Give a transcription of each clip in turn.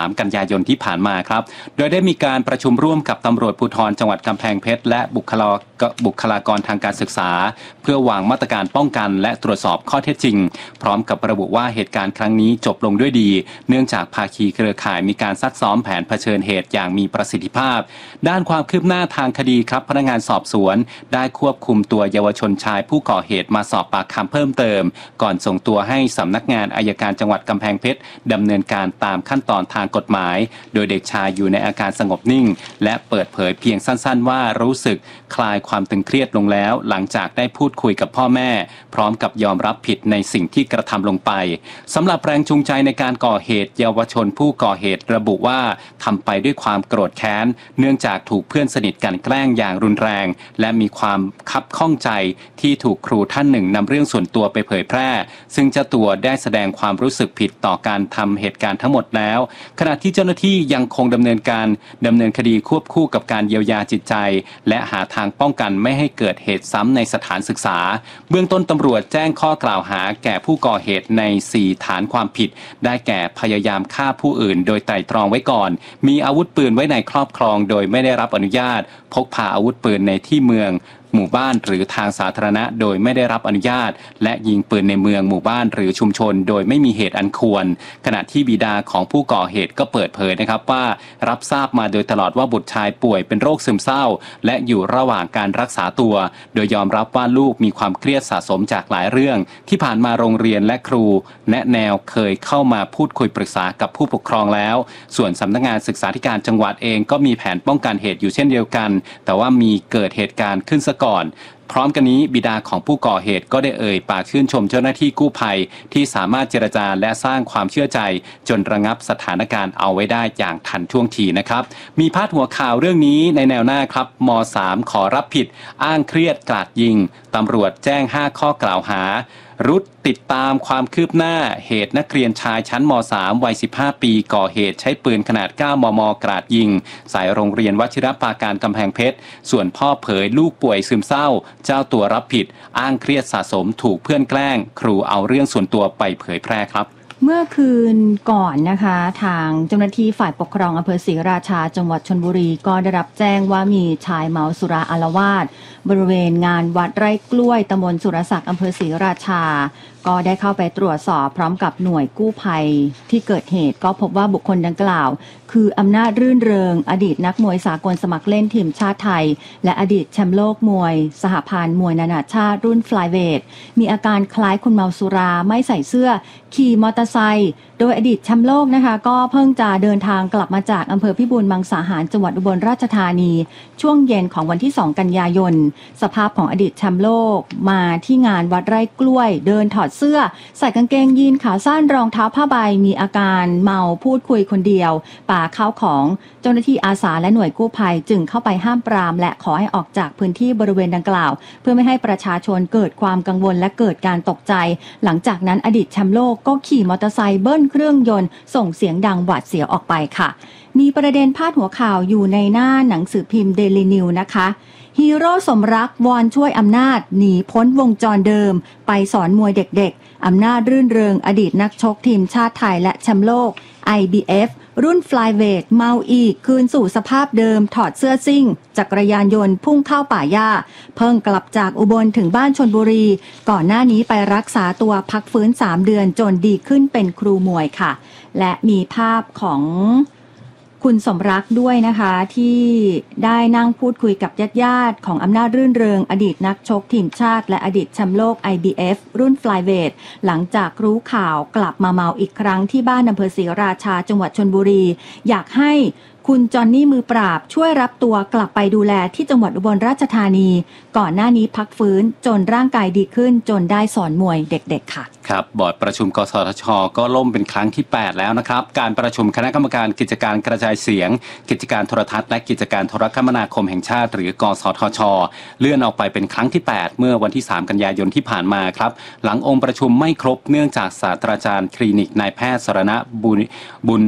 3 กันยายนที่ผ่านมาครับโดยได้มีการประชุมร่วมกับตำรวจภูธรจังหวัดกำแพงเพชรและบุคลากรทางการศึกษาเพื่อวางมาตรการป้องกันและตรวจสอบข้อเท็จจริงพร้อมกับระบุว่าเหตุการณ์ครั้งนี้จบลงด้วยดีเนื่องจากภาคีเครือข่ายมีการซักซ้อมแผนเผชิญเหตุอย่างมีประสิทธิภาพด้านความคืบหน้าทางคดีครับพนักงานสอบสวนได้ควบคุมตัวเยาวชนชายผู้ก่อเหตุมาสอบปากคำเพิ่มเติมก่อนส่งตัวให้สำนักงานอัยการจังหวัดกำแพงเพชรดำเนินการตามขั้นตอนทางกฎหมายโดยเด็กชายอยู่ในอาการสงบนิ่งและเปิดเผยเพียงสั้นๆว่ารู้สึกคลายความตึงเครียดลงแล้วหลังจากได้พูดคุยกับพ่อแม่พร้อมกับยอมรับผิดในสิ่งที่กระทำลงไปสำหรับแรงจูงใจในการก่อเหตุเยาวชนผู้ก่อเหตุระบุว่าทำไปด้วยความโกรธแค้นเนื่องจากถูกเพื่อนสนิทกันแกล้งอย่างรุนแรงและมีความคับข้องใจที่ถูกครูท่านหนึ่งนำเรื่องส่วนตัวไปเผยแพร่ซึ่งเจ้าตัวได้แสดงความรู้สึกผิดต่อการทำเหตุการณ์ทั้งหมดแล้วขณะที่เจ้าหน้าที่ยังคงดำเนินคดีควบคู่กับการเยียวยาจิตใจและหาทางป้องกันไม่ให้เกิดเหตุซ้ำในสถานศึกษาเบื้องต้นตำรวจแจ้งข้อกล่าวหาแก่ผู้ก่อเหตุใน4ฐานความผิดได้แก่พยายามฆ่าผู้อื่นโดยไตร่ตรองไว้ก่อนมีอาวุธปืนไว้ในครอบครองโดยไม่ได้รับอนุญาตพกพาอาวุธปืนในที่เมืองหมู่บ้านหรือทางสาธารณะโดยไม่ได้รับอนุญาตและยิงปืนในเมืองหมู่บ้านหรือชุมชนโดยไม่มีเหตุอันควรขณะที่บิดาของผู้ก่อเหตุก็เปิดเผยนะครับว่ารับทราบมาโดยตลอดว่าบุตรชายป่วยเป็นโรคซึมเศร้าและอยู่ระหว่างการรักษาตัวโดยยอมรับว่าลูกมีความเครียดสะสมจากหลายเรื่องที่ผ่านมาโรงเรียนและครูแนะแนวเคยเข้ามาพูดคุยปรึกษากับผู้ปกครองแล้วส่วนสำนักงานศึกษาธิการจังหวัดเองก็มีแผนป้องกันเหตุอยู่เช่นเดียวกันแต่ว่ามีเกิดเหตุการณ์ขึ้นซะก่อนพร้อมกันนี้บิดาของผู้ก่อเหตุก็ได้เอ่ยปากชื่นชมเจ้าหน้าที่กู้ภัยที่สามารถเจรจาและสร้างความเชื่อใจจนระงับสถานการณ์เอาไว้ได้อย่างทันท่วงทีนะครับมีพาดหัวข่าวเรื่องนี้ในแนวหน้าครับม.3 ขอรับผิดอ้างเครียดกราดยิงตำรวจแจ้ง5ข้อกล่าวหารุดติดตามความคืบหน้าเหตุนักเรียนชายชั้นม.3 วัย 15 ปีก่อเหตุใช้ปืนขนาด 9 มม. กราดยิงสายโรงเรียนวชิรปราการกำแพงเพชรส่วนพ่อเผยลูกป่วยซึมเศร้าเจ้าตัวรับผิดอ้างเครียดสะสมถูกเพื่อนแกล้งครูเอาเรื่องส่วนตัวไปเผยแพร่ครับเมื่อคืนก่อนนะคะทางเจ้าหน้าที่ฝ่ายปกครองอำเภอศรีราชาจังหวัดชลบุรีก็ได้รับแจ้งว่ามีชายเมาสุราอาละวาดบริเวณงานวัดไร่กล้วยตำบลสุรศักดิ์อำเภอศรีราชาก็ได้เข้าไปตรวจสอบพร้อมกับหน่วยกู้ภัยที่เกิดเหตุก็พบว่าบุคคลดังกล่าวคืออำนาจรื่นเริงอดีตนักมวยสากลสมัครเล่นทีมชาติไทยและอดีตแชมป์โลกมวยสหพันธ์มวยนานาชาติรุ่นฟลายเวทมีอาการคล้ายคนเมาสุราไม่ใส่เสื้อขี่มอเตอร์ไซค์โดยอดีตแชมป์โลกนะคะก็เพิ่งจะเดินทางกลับมาจากอำเภอพิบูลมังสาหารจังหวัดอุบลราชธานีช่วงเย็นของวันที่2กันยายนสภาพของอดีตแชมป์โลกมาที่งานวัดไร่กล้วยเดินถอดเสื้อใส่กางเกงยีนขาสั้นรองเท้าผ้าใบมีอาการเมาพูดคุยคนเดียวปาข้าวของเจ้าหน้าที่อาสาและหน่วยกู้ภัยจึงเข้าไปห้ามปรามและขอให้ออกจากพื้นที่บริเวณดังกล่าวเพื่อไม่ให้ประชาชนเกิดความกังวลและเกิดการตกใจหลังจากนั้นอดีตแชมป์โลกก็ขี่มอเตอร์ไซค์เบิ้ลเครื่องยนต์ส่งเสียงดังหวาดเสียวออกไปค่ะมีประเด็นพาดหัวข่าวอยู่ในหน้าหนังสือพิมพ์ Daily News นะคะฮีโร่สมรักวอนช่วยอำนาจหนีพ้นวงจรเดิมไปสอนมวยเด็กๆอำนาจรื่นเริงอดีตนักชกทีมชาติไทยและแชมป์โลก IBF รุ่นฟลายเวทเมาอีกคืนสู่สภาพเดิมถอดเสื้อซิ่งจักรยานยนต์พุ่งเข้าป่าหญ้าเพิ่งกลับจากอุบลถึงบ้านชลบุรีก่อนหน้านี้ไปรักษาตัวพักฟื้น3 เดือนจนดีขึ้นเป็นครูมวยค่ะและมีภาพของคุณสมรักด้วยนะคะที่ได้นั่งพูดคุยกับญาติของอำนาจรื่นเริงอดีตนักชกทีมชาติและอดีตแชมป์โลก IBF รุ่นฟลายเวทหลังจากรู้ข่าวกลับมาเมาอีกครั้งที่บ้านอำเภอศรีราชาจังหวัดชลบุรีอยากให้คุณจอนนี่มือปราบช่วยรับตัวกลับไปดูแลที่จังหวัดอุบลราชธานีก่อนหน้านี้พักฟื้นจนร่างกายดีขึ้นจนได้สอนมวยเด็กๆค่ะครับบอร์ดประชุมกสทช.ก็ล่มเป็นครั้งที่8แล้วนะครับการประชุมคณะกรรมการกิจการกระจายเสียงกิจการโทรทัศน์และกิจการโทรคมนาคมแห่งชาติหรือกสทช.เลื่อนออกไปเป็นครั้งที่8เมื่อวันที่3กันยายนที่ผ่านมาครับหลังองค์ประชุมไม่ครบเนื่องจากศาสตราจารย์คลินิกนายแพทย์สรณะบุญ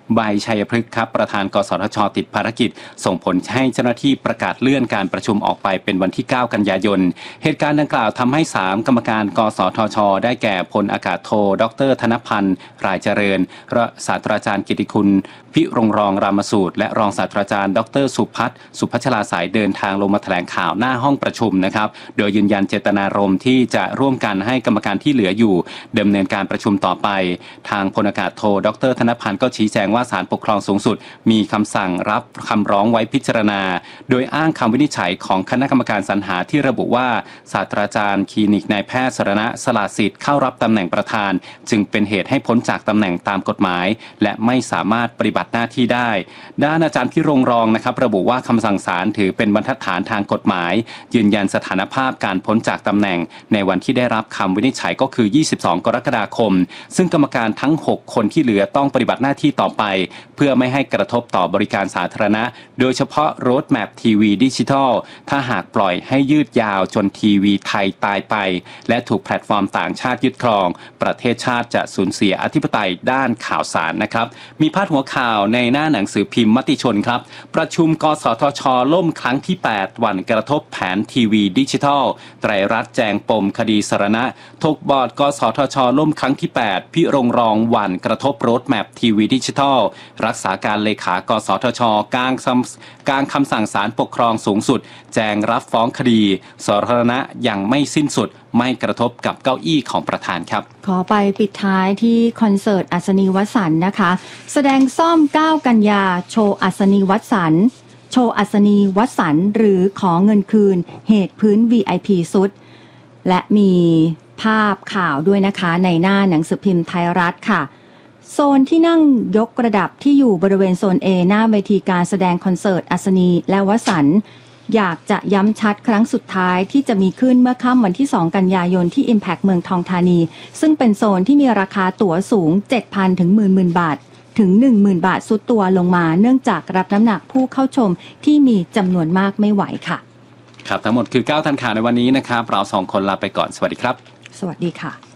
ใบชัยพฤกษ์ครับประธานกสทช.ติดภารกิจส่งผลให้เจ้าหน้าที่ประกาศเลื่อนการประชุมออกไปเป็นวันที่ 9 กันยายนเหตุการณ์ดังกล่าวทำให้3กรรมการกสทช.ได้แก่พลอากาศโทดร.ธนพันธ์รายเจริญศาสตราจารย์กิติคุณพิรงรองรามสูตรและรองศาสตราจารย์ดร.สุพัชราสายเดินทางลงมาแถลงข่าวหน้าห้องประชุมนะครับโดยยืนยันเจตนารมณ์ที่จะร่วมกันให้กรรมการที่เหลืออยู่ดำเนินการประชุมต่อไปทางพลอากาศโทดร.ธนพันธ์ก็ชี้แจงว่าศาลปกครองสูงสุดมีคำสั่งรับคำร้องไว้พิจารณาโดยอ้างคำวินิจฉัยของคณะกรรมการสรรหาที่ระบุว่าศาสตราจารย์คลินิกนายแพทย์สรณะสละสิทธิ์เข้ารับตำแหน่งประธานจึงเป็นเหตุให้พ้นจากตำแหน่งตามกฎหมายและไม่สามารถปฏิบัติหน้าที่ได้ด้านอาจารย์พิรงรองนะครับระบุว่าคำสั่งศาลถือเป็นบรรทัดฐานทางกฎหมายยืนยันสถานภาพการพ้นจากตำแหน่งในวันที่ได้รับคำวินิจฉัยก็คือ22 กรกฎาคมซึ่งกรรมการทั้ง6คนที่เหลือต้องปฏิบัติหน้าที่ต่อไปเพื่อไม่ให้กระทบต่อบริการสาธารณะโดยเฉพาะโรดแมพทีวีดิจิทัลถ้าหากปล่อยให้ยืดยาวจนทีวีไทยตายไปและถูกแพลตฟอร์มต่างชาติยึดครองประเทศชาติจะสูญเสียอธิปไตยด้านข่าวสารนะครับมีพาดหัวข่าวในหน้าหนังสือพิมพ์มติชนครับประชุมกสทช.ล่มครั้งที่8หวั่นกระทบแผนทีวีดิจิทัลไตรรัตน์แจงปมคดีสรณะถกบอร์ดกสทช.ล่มครั้งที่8พิรงรองหวั่นกระทบโรดแมพทีวีดิจิทัลรักษาการเลขากสทช.กลางคำสั่งศาลปกครองสูงสุดแจงรับฟ้องคดีสาธารณะยังไม่สิ้นสุดไม่กระทบกับเก้าอี้ของประธานครับขอไปปิดท้ายที่คอนเสิร์ตอัศนีวสันต์นะคะแสดงซ่อม9 กันยาโชว์อัศนีวสันต์โชว์อัศนีวสันต์หรือขอเงินคืนเหตุพื้น VIP สุดและมีภาพข่าวด้วยนะคะในหน้าหนังสือพิมพ์ไทยรัฐค่ะโซนที่นั่งยกระดับที่อยู่บริเวณโซน A หน้าเวทีการแสดงคอนเสิร์ตอัศนีและวสันต์อยากจะย้ำชัดครั้งสุดท้ายที่จะมีขึ้นเมื่อค่ำวันที่2 กันยายนที่ Impact เมืองทองธานีซึ่งเป็นโซนที่มีราคาตั๋วสูง 7,000 ถึง 10,000 บาทถึง 10,000 บาทสุดตัวลงมาเนื่องจากรับน้ำหนักผู้เข้าชมที่มีจำนวนมากไม่ไหวค่ะครับทั้งหมดคือ9ทันข่าวในวันนี้นะครับเรา2 คนลาไปก่อนสวัสดีครับสวัสดีค่ะ